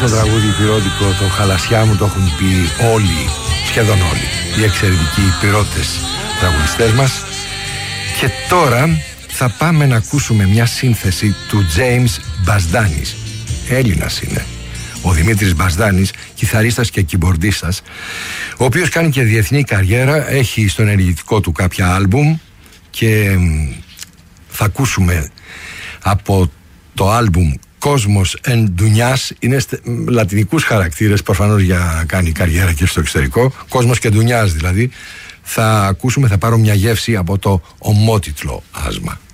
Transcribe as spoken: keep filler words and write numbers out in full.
Το τραγούδι υπηρώτικο, το χαλασιά μου, το έχουν πει όλοι, σχεδόν όλοι, οι εξαιρετικοί υπηρώτες τραγουδιστές μας. Και τώρα θα πάμε να ακούσουμε μια σύνθεση του James Μπασδάνης. Έλληνας είναι ο Δημήτρης Μπασδάνης, κιθαρίστας και κιμπορντίστας, ο οποίος κάνει και διεθνή καριέρα, έχει στον ενεργητικό του κάποια άλμπουμ και θα ακούσουμε από το άλμπουμ Κόσμος εν Ντουνιάς. Είναι λατινικούς χαρακτήρες, προφανώς για να κάνει καριέρα και στο εξωτερικό. Κόσμος και Ντουνιάς δηλαδή. Θα ακούσουμε, θα πάρω μια γεύση από το ομότιτλο άσμα.